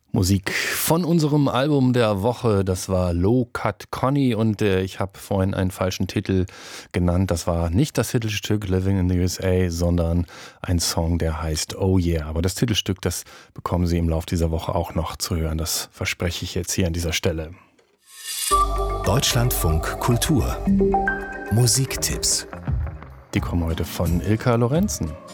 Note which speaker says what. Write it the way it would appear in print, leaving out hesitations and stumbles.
Speaker 1: Musik von unserem Album der Woche, das war Low Cut Connie und ich habe vorhin einen falschen Titel genannt. Das war nicht das Titelstück Living in the USA, sondern ein Song, der heißt Oh Yeah. Aber das Titelstück, das bekommen Sie im Laufe dieser Woche auch noch zu hören. Das verspreche ich jetzt hier an dieser Stelle.
Speaker 2: Deutschlandfunk Kultur Musiktipps.
Speaker 1: Die kommen heute von Ilka Lorenzen.